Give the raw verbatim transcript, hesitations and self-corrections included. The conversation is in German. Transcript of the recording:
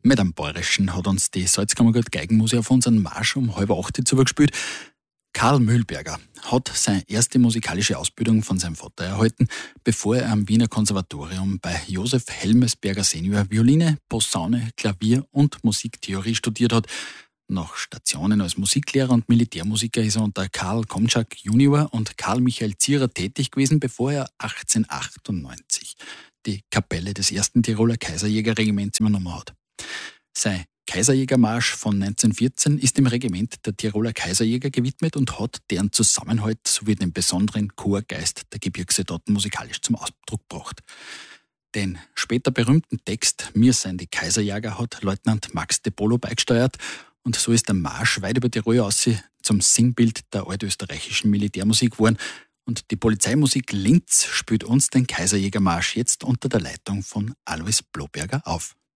Mit einem Bayerischen hat uns die Salzkammergut Geigenmusik auf unseren Marsch um halb acht zugespielt. Karl Mühlberger hat seine erste musikalische Ausbildung von seinem Vater erhalten, bevor er am Wiener Konservatorium bei Josef Helmesberger Senior Violine, Posaune, Klavier und Musiktheorie studiert hat. Nach Stationen als Musiklehrer und Militärmusiker ist er unter Karl Komczak Junior und Karl Michael Zierer tätig gewesen, bevor er achtzehnhundertachtundneunzig die Kapelle des ersten Tiroler Kaiserjägerregiments übernommen hat. Sein Kaiserjägermarsch von neunzehnhundertvierzehn ist dem Regiment der Tiroler Kaiserjäger gewidmet und hat deren Zusammenhalt sowie den besonderen Chorgeist der Gebirgssoldaten musikalisch zum Ausdruck gebracht. Den später berühmten Text "Wir sind die Kaiserjäger" hat Leutnant Max de Polo beigesteuert und so ist der Marsch weit über Tirol aus zum Singbild der altösterreichischen Militärmusik geworden. Und die Polizeimusik Linz spielt uns den Kaiserjägermarsch jetzt unter der Leitung von Alois Bloberger auf.